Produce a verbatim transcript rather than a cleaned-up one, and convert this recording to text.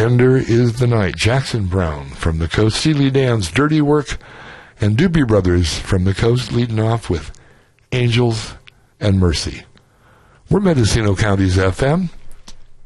Tender is the Night. Jackson Browne from the Coast, Steely Dan's Dirty Work, and Doobie Brothers from the Coast leading off with Angels and Mercy. We're Mendocino County's F M.